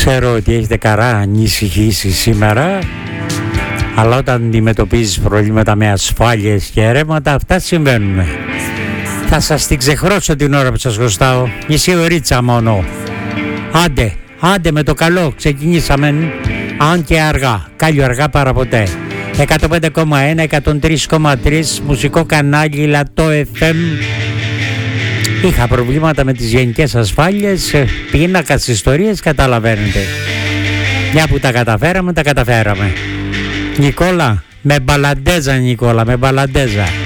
Ξέρω ότι έχετε καρά ανησυχήσει σήμερα, αλλά όταν αντιμετωπίζεις προβλήματα με ασφάλειες και αίρεματα, αυτά συμβαίνουν. Θα σας την ξεχρώσω την ώρα που σας χρωστάω. Μισή ωρίτσα μόνο. Άντε με το καλό, ξεκινήσαμε. Αν και αργά, κάλλιο αργά παρά ποτέ. 105,1, 103,3, μουσικό κανάλι Λατό FM. Είχα προβλήματα με τις γενικές ασφάλειες, πίνακας, ιστορίες, καταλαβαίνετε. Μια που τα καταφέραμε. Νικόλα, με μπαλαντέζα Νικόλα, με μπαλαντέζα.